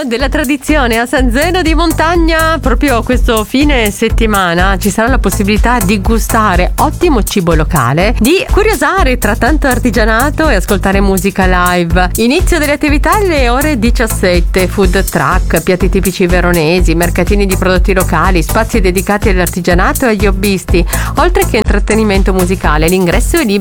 della tradizione a San Zeno di Montagna. Proprio questo fine settimana ci sarà la possibilità di gustare ottimo cibo locale, di curiosare tra tanto artigianato e ascoltare musica live. Inizio delle attività alle ore 17, food truck, piatti tipici veronesi, mercatini di prodotti locali, spazi dedicati all'artigianato e agli hobbisti, oltre che intrattenimento musicale. L'ingresso è libero